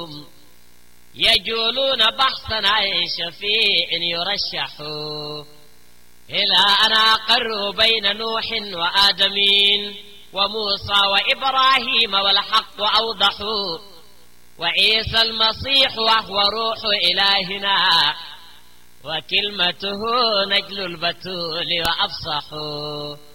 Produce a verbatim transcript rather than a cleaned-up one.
يجولون بحثا عن شفيع يرشح إلى أن أقروا بين نوح وآدمين وموسى وإبراهيم والحق أوضحوا وعيسى المسيح وهو روح إلهنا وكلمته نجل البتول وأفصح